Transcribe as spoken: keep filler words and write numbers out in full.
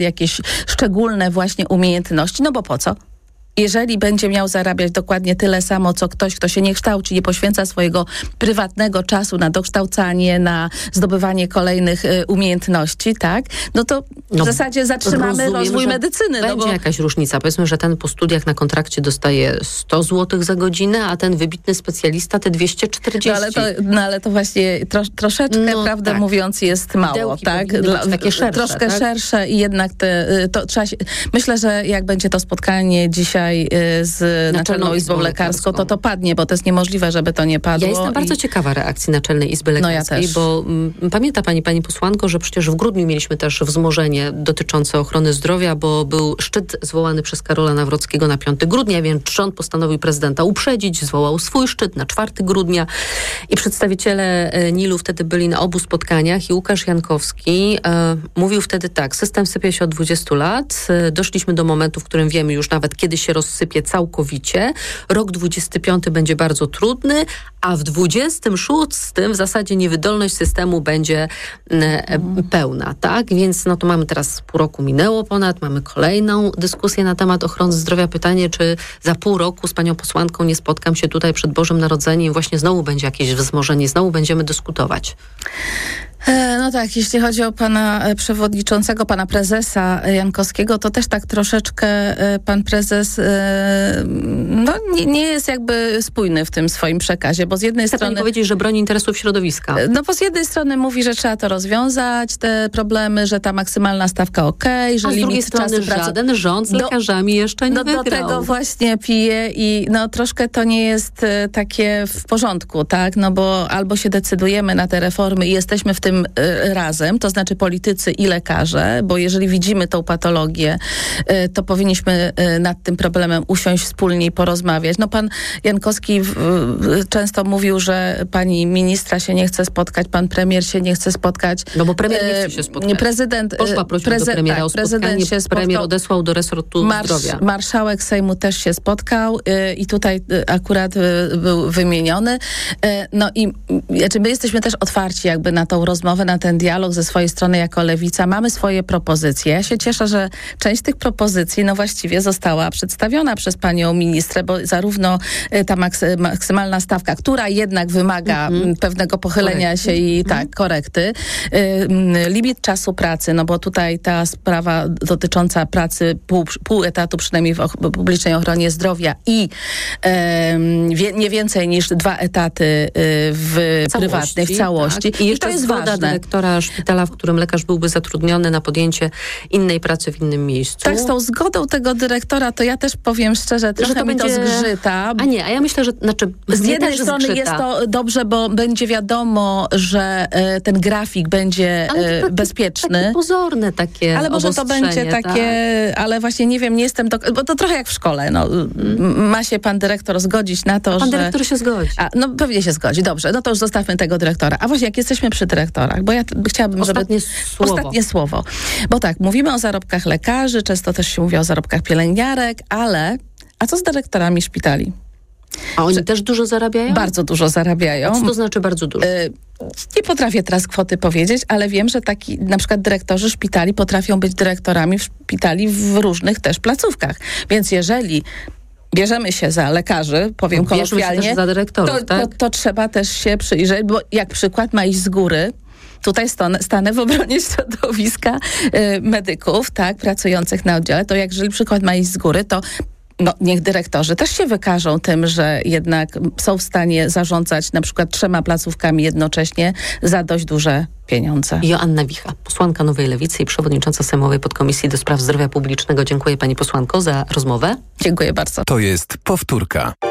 jakieś szczególne właśnie umiejętności, no bo po co? Jeżeli będzie miał zarabiać dokładnie tyle samo, co ktoś, kto się nie kształci, nie poświęca swojego prywatnego czasu na dokształcanie, na zdobywanie kolejnych y, umiejętności, tak? No to no, w zasadzie zatrzymamy rozumiem, rozwój medycyny. Będzie no bo... jakaś różnica. Powiedzmy, że ten po studiach na kontrakcie dostaje sto złotych za godzinę, a ten wybitny specjalista te dwieście czterdzieści. No ale to, no, ale to właśnie tro, troszeczkę, no, prawdę tak. mówiąc, jest mało, Widełki tak? Dla, takie szersze, troszkę tak? szersze i jednak te, to trzeba się... Myślę, że jak będzie to spotkanie dzisiaj z Naczelną Izbą Lekarską, to to padnie, bo to jest niemożliwe, żeby to nie padło. Ja jestem i... bardzo ciekawa reakcji Naczelnej Izby Lekarskiej, no ja bo m, pamięta pani, pani posłanko, że przecież w grudniu mieliśmy też wzmożenie dotyczące ochrony zdrowia, bo był szczyt zwołany przez Karola Nawrockiego na piątego grudnia, więc rząd postanowił prezydenta uprzedzić, zwołał swój szczyt na czwartego grudnia i przedstawiciele N I L-u wtedy byli na obu spotkaniach i Łukasz Jankowski e, mówił wtedy tak, system sypie się od dwudziestu lat, e, doszliśmy do momentu, w którym wiemy już nawet, kiedy się rozsypie całkowicie. Rok dwudziesty piąty będzie bardzo trudny, a w dwudziestym szóstym w zasadzie niewydolność systemu będzie e, pełna, tak? Więc no to mamy teraz pół roku minęło ponad, mamy kolejną dyskusję na temat ochrony zdrowia. Pytanie, czy za pół roku z panią posłanką nie spotkam się tutaj przed Bożym Narodzeniem i właśnie znowu będzie jakieś wzmożenie, znowu będziemy dyskutować. No tak, jeśli chodzi o pana przewodniczącego, pana prezesa Jankowskiego, to też tak troszeczkę pan prezes no, nie, nie jest jakby spójny w tym swoim przekazie, bo z jednej Chce strony... pani powiedzieć, że broni interesów środowiska. No bo z jednej strony mówi, że trzeba to rozwiązać, te problemy, że ta maksymalna stawka okej, okay, że a z limit drugiej strony czasu pracy... żaden rząd z lekarzami no, jeszcze nie no wygrał. Do tego właśnie pije i no troszkę to nie jest takie w porządku, tak? No bo albo się decydujemy na te reformy i jesteśmy w tym razem, to znaczy politycy i lekarze, bo jeżeli widzimy tą patologię, to powinniśmy nad tym problemem usiąść wspólnie i porozmawiać. No pan Jankowski często mówił, że pani ministra się nie chce spotkać, pan premier się nie chce spotkać. No bo premier nie chce się spotkać. Prezydent, Poszła prośba preze- do premiera tak, o spotkanie, prezydent się spotkał, premier odesłał do resortu marsz, zdrowia. Marszałek Sejmu też się spotkał yy, i tutaj yy, akurat yy, był wymieniony. Yy, no i znaczy my jesteśmy też otwarci jakby na tą rozmowę, na ten dialog ze swojej strony jako Lewica. Mamy swoje propozycje. Ja się cieszę, że część tych propozycji no właściwie została przedstawiona przez panią ministrę, bo zarówno yy, ta maks- maksymalna stawka, która jednak wymaga mm-hmm. pewnego pochylenia korekty. się i mm-hmm. tak, korekty. Yy, limit czasu pracy, no bo tutaj ta sprawa dotycząca pracy pół, pół etatu przynajmniej w och- publicznej ochronie zdrowia i e, wie, nie więcej niż dwa etaty e, w całości, prywatnej, w całości. Tak. I, I jeszcze to jest zgoda ważne. dyrektora szpitala, w którym lekarz byłby zatrudniony na podjęcie innej pracy w innym miejscu. Tak, z tą zgodą tego dyrektora, to ja też powiem szczerze, trochę że to mi będzie... to zgrzyta. A nie, a ja myślę, że znaczy, z jednej strony zgrzyta. jest to dobrze, bo będzie wiadomo, że e, ten grafik będzie e, taki, bezpieczny. Takie pozorne takie Ale może to będzie takie, tak. ale właśnie nie wiem, nie jestem, do, bo to trochę jak w szkole. No, hmm. Ma się pan dyrektor zgodzić na to, pan że... Pan dyrektor się zgodzi. A, no pewnie się zgodzi, dobrze, no to już zostawmy tego dyrektora. A właśnie jak jesteśmy przy dyrektorach, bo ja t- chciałabym, Ostatnie żeby... Słowo. Ostatnie słowo. Bo tak, mówimy o zarobkach lekarzy, często też się mówi o zarobkach pielęgniarek, ale a co z dyrektorami szpitali? A oni że też dużo zarabiają? Bardzo dużo zarabiają. A co to znaczy bardzo dużo? Y- Nie potrafię teraz kwoty powiedzieć, ale wiem, że taki na przykład dyrektorzy szpitali potrafią być dyrektorami w szpitali w różnych też placówkach. Więc jeżeli bierzemy się za lekarzy, powiem Bierzemy kolokwialnie, się też za dyrektorów, to, tak? to, to trzeba też się przyjrzeć, bo jak przykład ma iść z góry, tutaj stanę, stanę w obronie środowiska y, medyków, tak, pracujących na oddziale, to jak jeżeli przykład ma iść z góry, to no, niech dyrektorzy też się wykażą tym, że jednak są w stanie zarządzać na przykład trzema placówkami jednocześnie za dość duże pieniądze. Joanna Wicha, posłanka Nowej Lewicy i przewodnicząca Sejmowej Podkomisji do Spraw Zdrowia Publicznego. Dziękuję pani posłanko za rozmowę. Dziękuję bardzo. To jest powtórka.